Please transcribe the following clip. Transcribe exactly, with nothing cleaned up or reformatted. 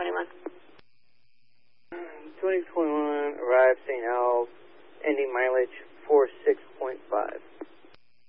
twenty-one. twenty twenty-one, arrived Saint Al's, ending mileage four six point five.